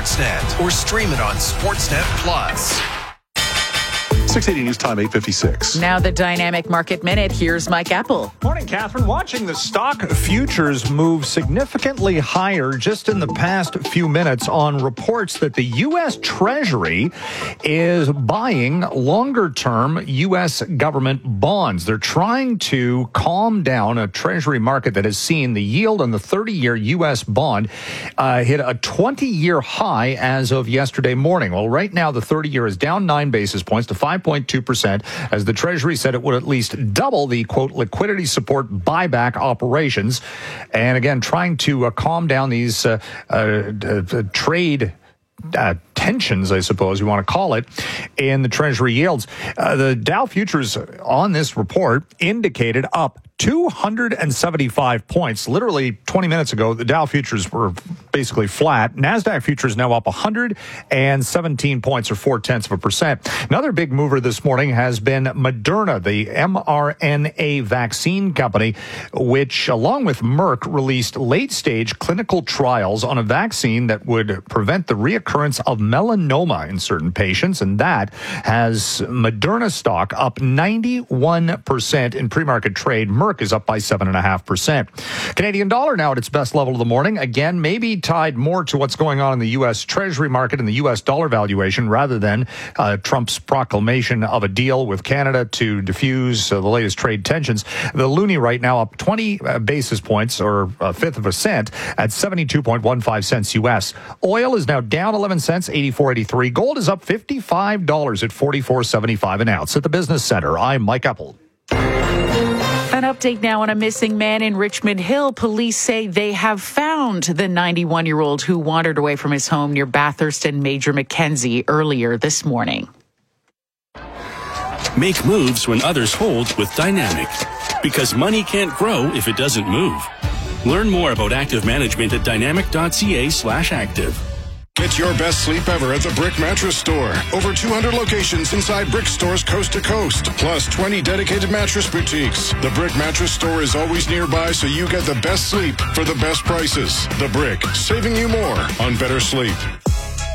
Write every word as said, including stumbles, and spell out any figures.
Sportsnet or stream it on Sportsnet Plus. six eighty News Time, eight fifty-six. Now the Dynamic Market Minute. Here's Mike Apple. Morning, Catherine. Watching the stock futures move significantly higher just in the past few minutes on reports that the U S Treasury is buying longer-term U S government bonds. They're trying to calm down a Treasury market that has seen the yield on the thirty-year U S bond uh, hit a twenty-year high as of yesterday morning. Well, right now the thirty-year is down nine basis points to five point two percent, as the Treasury said it would at least double the, quote, liquidity support buyback operations. And again, trying to uh, calm down these uh, uh, uh, trade uh, tensions, I suppose you want to call it, in the Treasury yields. Uh, the Dow futures on this report indicated up two hundred seventy-five points. Literally twenty minutes ago, the Dow futures were basically flat. NASDAQ futures now up one hundred seventeen points, or four-tenths of a percent. Another big mover this morning has been Moderna, the mRNA vaccine company, which, along with Merck, released late-stage clinical trials on a vaccine that would prevent the reoccurrence of melanoma in certain patients, and that has Moderna stock up ninety-one percent in pre-market trade. Merck is up by seven point five percent. Canadian dollar now at its best level of the morning. Again, maybe tied more to what's going on in the U S Treasury market and the U S dollar valuation rather than uh, Trump's proclamation of a deal with Canada to diffuse uh, the latest trade tensions. The loonie right now up twenty uh, basis points, or a fifth of a cent, at seventy-two point one five cents U S. Oil is now down eleven cents, eighty-four eighty-three. Gold is up fifty-five dollars at forty-four seventy-five an ounce. At the Business Center, I'm Mike Apple. An update now on a missing man in Richmond Hill. Police say they have found the ninety-one-year-old who wandered away from his home near Bathurst and Major Mackenzie earlier this morning. Make moves when others hold with Dynamic, because money can't grow if it doesn't move. Learn more about active management at dynamic.ca slash active. Get your best sleep ever at the Brick Mattress Store. Over two hundred locations inside Brick stores coast to coast, plus twenty dedicated mattress boutiques. The Brick Mattress Store is always nearby, so you get the best sleep for the best prices. The Brick, saving you more on better sleep.